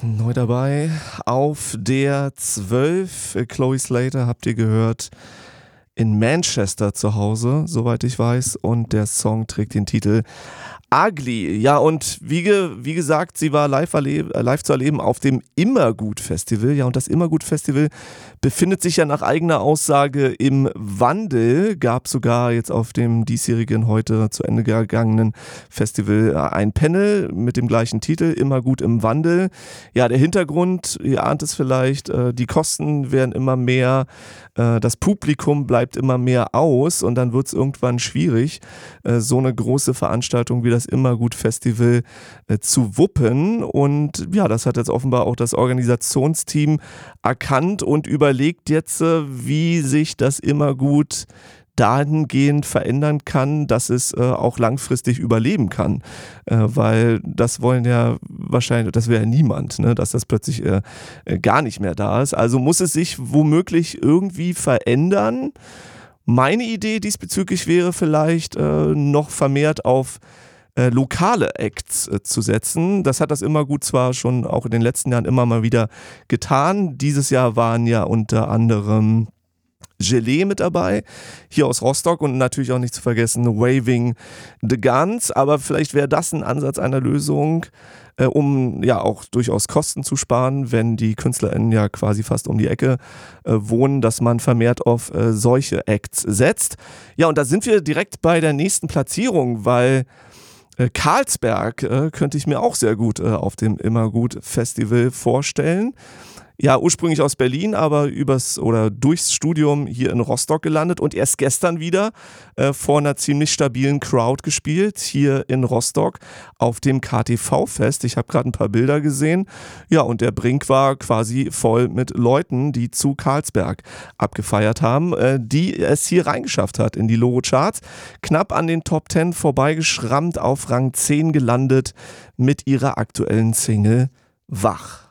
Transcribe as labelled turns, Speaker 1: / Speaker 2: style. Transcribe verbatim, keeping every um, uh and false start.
Speaker 1: Neu dabei auf der zwölf. Chloe Slater habt ihr gehört, in Manchester zu Hause, soweit ich weiß. Und der Song trägt den Titel Ugly. Ja, und wie, ge, wie gesagt, sie war live, erleb, live zu erleben auf dem Immergut-Festival. Ja, und das Immergut-Festival befindet sich ja nach eigener Aussage im Wandel. Gab sogar jetzt auf dem diesjährigen, heute zu Ende gegangenen Festival ein Panel mit dem gleichen Titel, Immergut im Wandel. Ja, der Hintergrund, ihr ahnt es vielleicht, die Kosten werden immer mehr, das Publikum bleibt immer mehr aus und dann wird es irgendwann schwierig, so eine große Veranstaltung wie das Immergut-Festival äh, zu wuppen. Und ja, das hat jetzt offenbar auch das Organisationsteam erkannt und überlegt jetzt, äh, wie sich das Immergut dahingehend verändern kann, dass es äh, auch langfristig überleben kann. Äh, weil das wollen ja wahrscheinlich, das wäre ja niemand, ne, dass das plötzlich äh, äh, gar nicht mehr da ist. Also muss es sich womöglich irgendwie verändern. Meine Idee diesbezüglich wäre vielleicht äh, noch vermehrt auf Äh, lokale Acts äh, zu setzen. Das hat das Immergut zwar schon auch in den letzten Jahren immer mal wieder getan. Dieses Jahr waren ja unter anderem Gelee mit dabei, hier aus Rostock, und natürlich auch nicht zu vergessen Waving the Guns, aber vielleicht wäre das ein Ansatz einer Lösung, äh, um ja auch durchaus Kosten zu sparen, wenn die KünstlerInnen ja quasi fast um die Ecke äh, wohnen, dass man vermehrt auf äh, solche Acts setzt. Ja, und da sind wir direkt bei der nächsten Platzierung, weil Äh, Carlsberg äh, könnte ich mir auch sehr gut äh, auf dem Immergut-Festival vorstellen. Ja, ursprünglich aus Berlin, aber übers oder durchs Studium hier in Rostock gelandet und erst gestern wieder äh, vor einer ziemlich stabilen Crowd gespielt, hier in Rostock auf dem K T V-Fest. Ich habe gerade ein paar Bilder gesehen. Ja, und der Brink war quasi voll mit Leuten, die zu Carlsberg abgefeiert haben, äh, die es hier reingeschafft hat in die Loro-Charts. Knapp an den Top zehn vorbeigeschrammt, auf Rang zehn gelandet mit ihrer aktuellen Single Wach.